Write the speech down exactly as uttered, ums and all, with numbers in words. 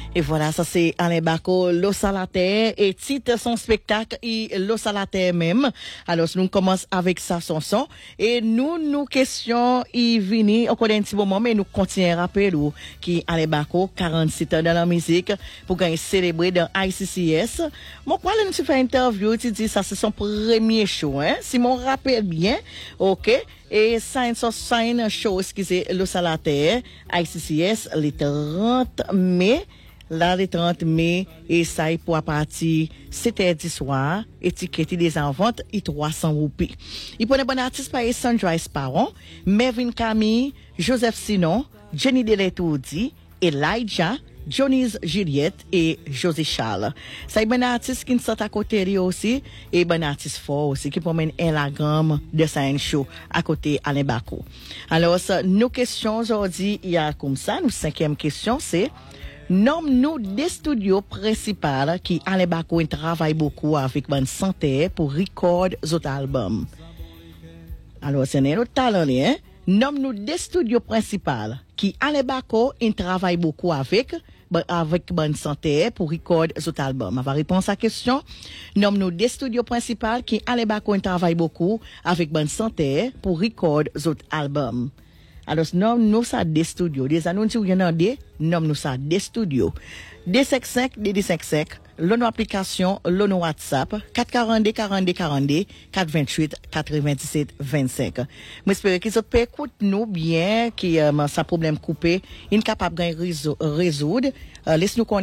Et voilà, ça c'est Alain Bako, Los à la terre, et titre son spectacle, et Los à la terre même. Alors, nous commençons avec sa chanson, et nous, nous questions, il vini, encore un petit moment, mais nous continuons à rappeler, qui Alain Bako, quarante-sept ans dans la musique, pour gagner célébrer dans I C C S. Mon quoi, là, nous fait une interview, tu dis, ça c'est son premier show, hein. Si mon rappelle bien, ok. Et ça, c'est une chose qui c'est Los à la terre, I C C S, le trente mai, là, le trente mai, et ça, pour à partir sept heures du soir, étiqueté des en vente, et trois cents roupies. Il prenait bon artiste par Sunrise Paron, Mervyn Camille, Joseph Sinon, Jenny Deletoudi, Elijah, Johnny's Juliette et José Charles. Ça y est bon artiste qui ne sont à côté de aussi, et bon artiste fort aussi, qui promène un la gamme de sa show à côté Alain Bako. Alors, ça, nos questions aujourd'hui, il y a comme ça, nos cinquième question, c'est, nomme-nous des studios principaux qui Alain Bako travaille beaucoup avec bonne santé pour record autres albums. Alors, c'est un autre talent, hein? Nomme-nous des studios principaux qui Alain Bako travaille beaucoup avec avec bonne santé pour record autres albums. On va répondre à la question. Nomme-nous des studios principaux qui Alain Bako travaille beaucoup avec bonne santé pour record autres albums. Alors, nomme-nous ça des studios. Des annonces où il y en a des, nomme-nous ça des studios. D cinquante-cinq, D cinquante-cinq, l'on application, l'on WhatsApp, quatre cent quarante, quarante, quarante, quatre cent vingt-huit, quatre-vingt-dix-sept, vingt-cinq. J'espère qu'ils peuvent écouter nous bien, qui, euh, ça problème coupé, ils sont capables de résoudre, euh, laisse-nous